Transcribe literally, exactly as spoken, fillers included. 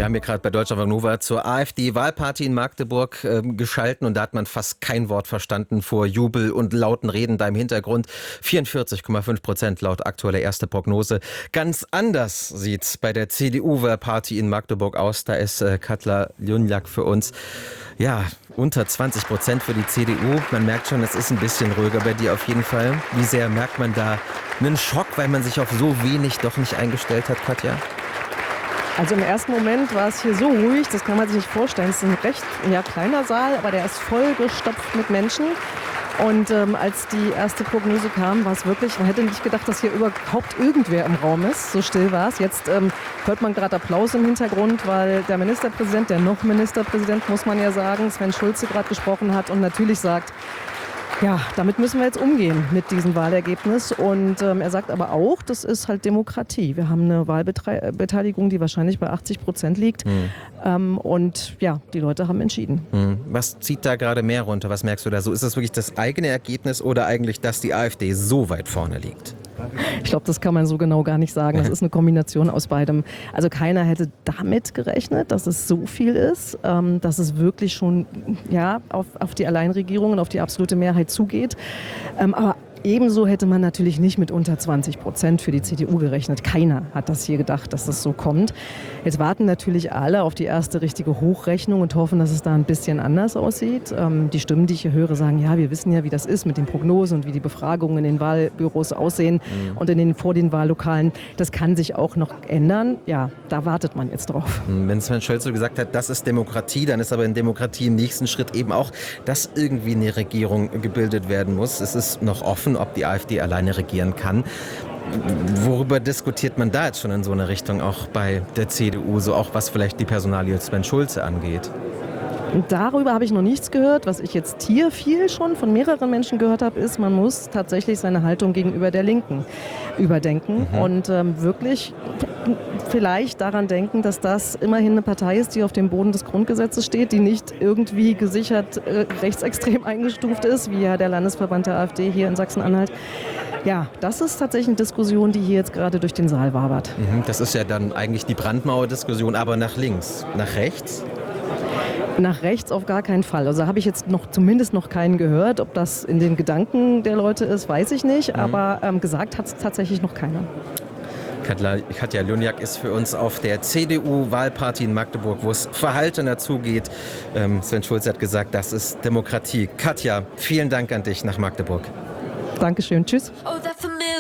Wir haben hier gerade bei Deutschlandfunk Nova zur AfD-Wahlparty in Magdeburg äh, geschalten und da hat man fast kein Wort verstanden vor Jubel und lauten Reden da im Hintergrund. vierundvierzig Komma fünf Prozent laut aktueller erste Prognose. Ganz anders sieht's bei der C D U-Wahlparty in Magdeburg aus. Da ist äh, Katla Ljunjak für uns. Ja, unter zwanzig Prozent für die C D U. Man merkt schon, es ist ein bisschen ruhiger bei dir auf jeden Fall. Wie sehr merkt man da einen Schock, weil man sich auf so wenig doch nicht eingestellt hat, Katja? Also im ersten Moment war es hier so ruhig, das kann man sich nicht vorstellen. Es ist ein recht ja, kleiner Saal, aber der ist vollgestopft mit Menschen. Und ähm, als die erste Prognose kam, war es wirklich, man hätte nicht gedacht, dass hier überhaupt irgendwer im Raum ist. So still war es. Jetzt ähm, hört man gerade Applaus im Hintergrund, weil der Ministerpräsident, der noch Ministerpräsident, muss man ja sagen, Sven Schulze gerade gesprochen hat und natürlich sagt, ja, damit müssen wir jetzt umgehen mit diesem Wahlergebnis. Und ähm, er sagt aber auch, das ist halt Demokratie. Wir haben eine Wahlbeteiligung, die wahrscheinlich bei achtzig Prozent liegt. Mhm. Ähm, und ja, die Leute haben entschieden. Mhm. Was zieht da gerade mehr runter? Was merkst du da so? Ist das wirklich das eigene Ergebnis oder eigentlich, dass die AfD so weit vorne liegt? Ich glaube, das kann man so genau gar nicht sagen. Das ist eine Kombination aus beidem. Also keiner hätte damit gerechnet, dass es so viel ist, ähm, dass es wirklich schon ja, auf, auf die Alleinregierung und auf die absolute Mehrheit zugeht. Ähm, aber ebenso hätte man natürlich nicht mit unter zwanzig Prozent für die C D U gerechnet. Keiner hat das hier gedacht, dass das so kommt. Jetzt warten natürlich alle auf die erste richtige Hochrechnung und hoffen, dass es da ein bisschen anders aussieht. Ähm, die Stimmen, die ich hier höre, sagen, ja, wir wissen ja, wie das ist mit den Prognosen und wie die Befragungen in den Wahlbüros aussehen mhm. und in den, vor den Wahllokalen. Das kann sich auch noch ändern. Ja, da wartet man jetzt drauf. Wenn Sven Schulze gesagt hat, das ist Demokratie, dann ist aber in Demokratie im nächsten Schritt eben auch, dass irgendwie eine Regierung gebildet werden muss. Es ist noch offen, ob die AfD alleine regieren kann. Worüber diskutiert man da jetzt schon in so eine Richtung, auch bei der C D U, so auch was vielleicht die Personalie Sven Schulze angeht? Und darüber habe ich noch nichts gehört. Was ich jetzt hier viel schon von mehreren Menschen gehört habe, ist, man muss tatsächlich seine Haltung gegenüber der Linken überdenken mhm. und ähm, wirklich vielleicht daran denken, dass das immerhin eine Partei ist, die auf dem Boden des Grundgesetzes steht, die nicht irgendwie gesichert äh, rechtsextrem eingestuft ist, wie ja der Landesverband der AfD hier in Sachsen-Anhalt. Ja, das ist tatsächlich eine Diskussion, die hier jetzt gerade durch den Saal wabert. Mhm, das ist ja dann eigentlich die Brandmauer-Diskussion, aber nach links, nach rechts? Nach rechts auf gar keinen Fall. Also habe ich jetzt noch zumindest noch keinen gehört. Ob das in den Gedanken der Leute ist, weiß ich nicht. Mhm. Aber ähm, gesagt hat es tatsächlich noch keiner. Katla, Katja Ljunjak ist für uns auf der C D U-Wahlparty in Magdeburg, wo es verhaltener zugeht. Ähm, Sven Schulze hat gesagt, das ist Demokratie. Katja, vielen Dank an dich nach Magdeburg. Dankeschön. Tschüss.